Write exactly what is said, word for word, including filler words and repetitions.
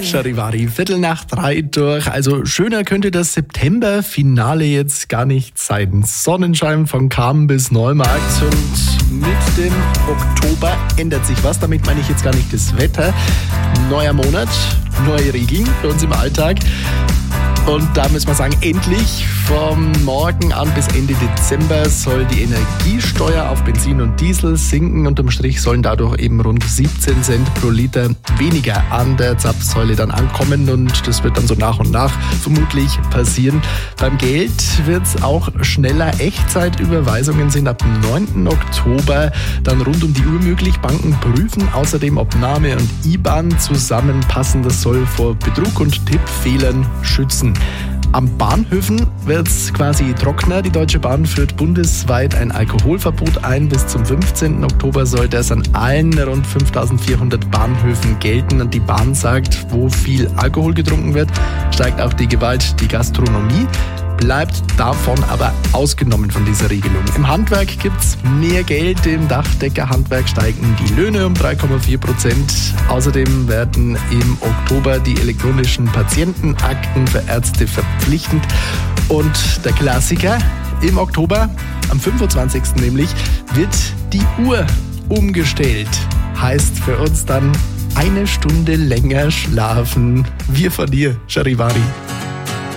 Charivari, Viertel nach drei durch. Also schöner könnte das September-Finale jetzt gar nicht sein. Sonnenschein von Cham bis Neumarkt und mit dem Oktober ändert sich was. Damit meine ich jetzt gar nicht das Wetter. Neuer Monat, neue Regeln für uns im Alltag. Und da müssen wir sagen, endlich vom Morgen an bis Ende Dezember soll die Energiesteuer auf Benzin und Diesel sinken. Unterm Strich sollen dadurch eben rund siebzehn Cent pro Liter weniger an der Zapfsäule dann ankommen. Und das wird dann so nach und nach vermutlich passieren. Beim Geld wird es auch schneller. Echtzeitüberweisungen sind ab dem neunten Oktober dann rund um die Uhr möglich. Banken prüfen außerdem, ob Name und I B A N zusammenpassen. Das soll vor Betrug und Tippfehlern schützen. Am Bahnhöfen wird es quasi trockener. Die Deutsche Bahn führt bundesweit ein Alkoholverbot ein. Bis zum fünfzehnten Oktober soll das an allen rund fünftausendvierhundert Bahnhöfen gelten. Und die Bahn sagt, wo viel Alkohol getrunken wird, steigt auch die Gewalt. Die Gastronomie bleibt davon aber ausgenommen von dieser Regelung. Im Handwerk gibt es mehr Geld. Im Dachdeckerhandwerk steigen die Löhne um drei Komma vier Prozent. Außerdem werden im Oktober die elektronischen Patientenakten für Ärzte verpflichtend. Und der Klassiker, im Oktober, am fünfundzwanzigsten nämlich, wird die Uhr umgestellt. Heißt für uns dann eine Stunde länger schlafen. Wir von dir, Charivari.